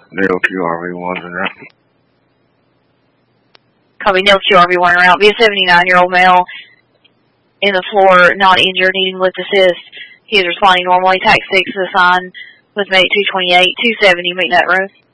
Neil QRV1's in route. Copy, Neil QRV1 en route. Be a 79-year-old male in the floor, not injured, needing lift assist. He is responding normally. TAC 6 is assigned with mate 228, 270 McNutt Road.